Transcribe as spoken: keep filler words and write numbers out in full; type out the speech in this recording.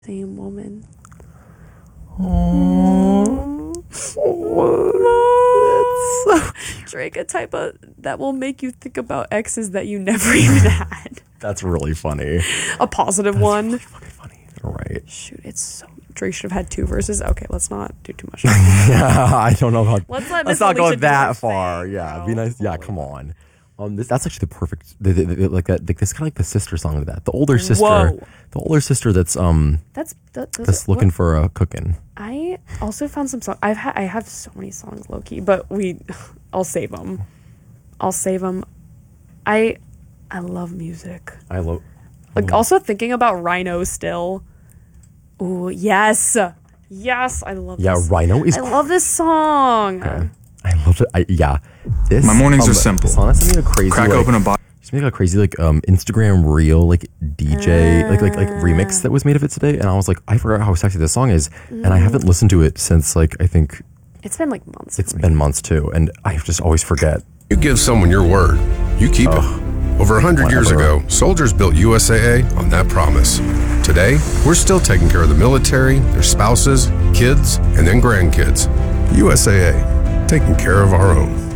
Same woman. Oh, oh that's so Drake, a type of that will make you think about exes that you never even had. That's really funny. A positive That's one. Really fucking funny. All right. Shoot, it's so Drake should have had two verses. Okay, let's not do too much. Yeah, I don't know about. Let's let let's Miss not go Alicia do that her far. thing, Yeah, bro. be nice. Yeah, come on. Um, this that's actually the perfect, the, the, the, like that. Like, this kind of like the sister song of that. The older sister, Whoa. the older sister that's um That's that, those that's are- looking what- for a cooking. I also found some songs. I've had I have so many songs, low key, but we, I'll save them. I'll save them. I, I love music. I love. Like, also thinking about Rhino still. Ooh, yes, yes, I love. Yeah, this. Rhino is. I love this song. Okay. I love it. I, yeah, this. My mornings um, are simple. This song has something like crazy. Crack like, open a bottle. Just made like a crazy like um Instagram reel like D J like like like remix that was made of it today, and I was like, I forgot how sexy this song is, and I haven't listened to it since like I think It's been like months. it's for me. been months too, and I just always forget. You give someone your word, you keep it. Over a hundred years whatever. ago, soldiers built U S A A on that promise. Today, we're still taking care of the military, their spouses, kids, and then grandkids. U S A A, taking care of our own.